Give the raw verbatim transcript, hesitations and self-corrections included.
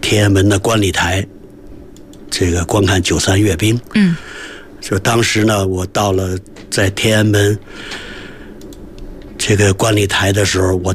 天安门的观礼台，这个观看九三阅兵。 嗯， 就当时呢，我到了在天安门这个观礼台的时候，我